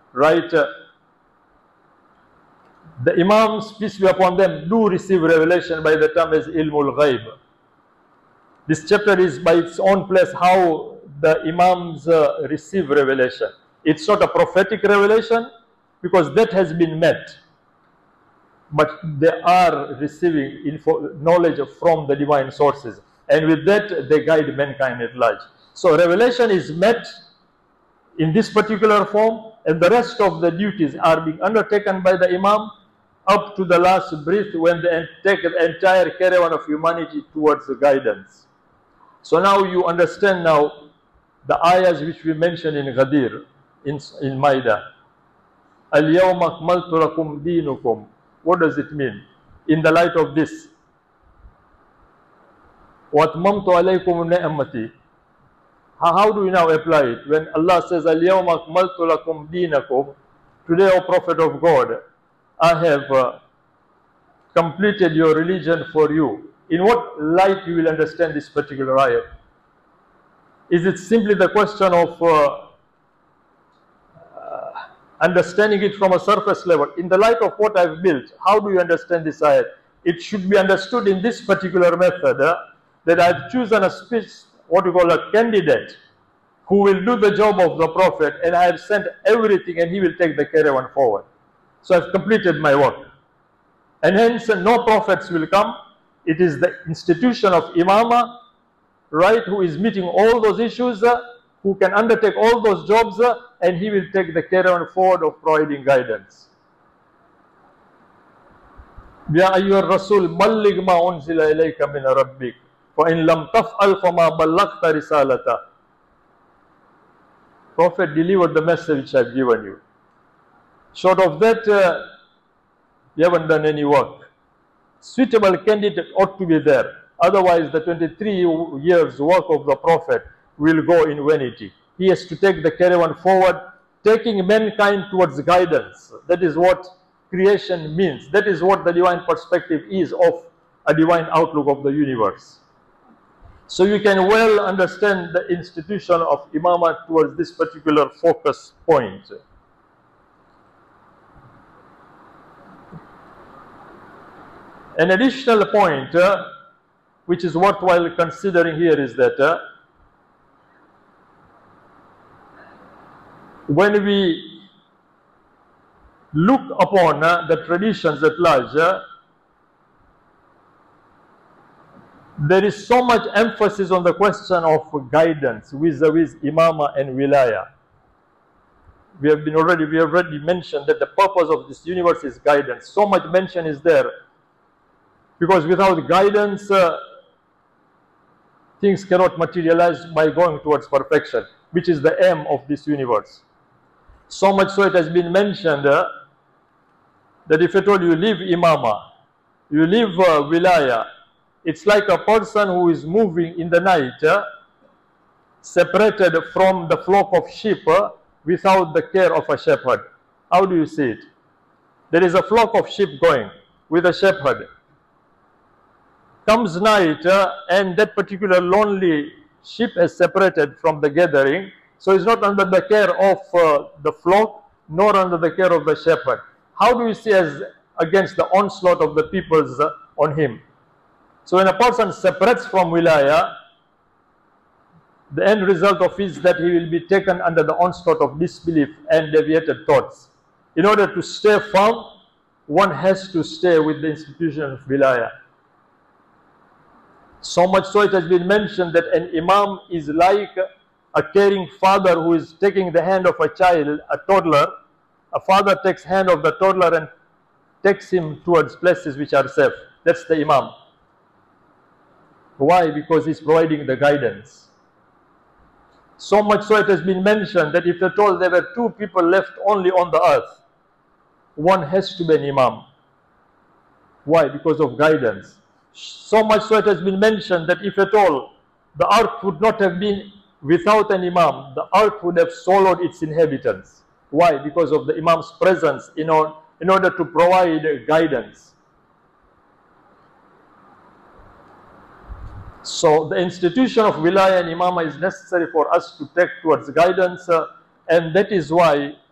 right? The Imams, peace be upon them, do receive revelation by the term as ilmul ghaib. This chapter is by its own place how the Imams receive revelation. It's not a prophetic revelation because that has been met, but they are receiving knowledge from the divine sources, and with that they guide mankind at large. So revelation is met in this particular form, and the rest of the duties are being undertaken by the Imam up to the last breath when they take the entire caravan of humanity towards the guidance. So now you understand now the ayahs which we mentioned in Ghadir, in Maida. Al-yawma akmaltu lakum dinukum. What does it mean? In the light of this, وَأَتْمَمْتُ عَلَيْكُمْ نِعْمَتِي. How do we now apply it? When Allah says, Al-yawma akmaltu lakum dinakum, today, O Prophet of God, I have completed your religion for you. In what light you will understand this particular ayah? Is it simply the question of understanding it from a surface level? In the light of what I've built, how do you understand this ayah? It should be understood in this particular method, that I've chosen a what you call a candidate who will do the job of the Prophet, and I have sent everything and he will take the caravan forward. So I've completed my work. And hence no prophets will come. It is the institution of Imama, right, who is meeting all those issues, who can undertake all those jobs, and he will take the caravan forward of providing guidance. Ya ayyuhar rasul balligh ma unzila ilayka min rabbik fa in lam taf'al fama ballaghta risalata. Prophet, deliver the message which I have given you. Short of that, you haven't done any work. Suitable candidate ought to be there. Otherwise, the 23 years work of the Prophet will go in vanity. He has to take the caravan forward, taking mankind towards guidance. That is what creation means. That is what the divine perspective is of a divine outlook of the universe. So you can well understand the institution of Imamah towards this particular focus point. An additional point which is worthwhile considering here is that when we look upon the traditions at large, there is so much emphasis on the question of guidance vis-a-vis Imama and Wilaya. We have already mentioned that the purpose of this universe is guidance. So much mention is there, because without guidance, things cannot materialize by going towards perfection, which is the aim of this universe. So much so it has been mentioned that if at all you leave Imama, you leave Wilaya, it's like a person who is moving in the night, separated from the flock of sheep without the care of a shepherd. How do you see it? There is a flock of sheep going with a shepherd. Comes night and that particular lonely sheep is separated from the gathering, so it's not under the care of the flock nor under the care of the shepherd. How do you see as against the onslaught of the peoples on him? So when a person separates from Wilaya, the end result of it is that he will be taken under the onslaught of disbelief and deviated thoughts. In order to stay firm, one has to stay with the institution of Wilaya. So much so it has been mentioned that an Imam is like a caring father who is taking the hand of a child, a toddler. A father takes hand of the toddler and takes him towards places which are safe. That's the Imam. Why? Because he's providing the guidance. So much so it has been mentioned that if at all there were two people left only on the earth, one has to be an Imam. Why? Because of guidance. So much so it has been mentioned that if at all the earth would not have been without an Imam, the earth would have swallowed its inhabitants. Why? Because of the Imam's presence in order to provide guidance. So the institution of Wilaya and Imama is necessary for us to take towards guidance, and that is why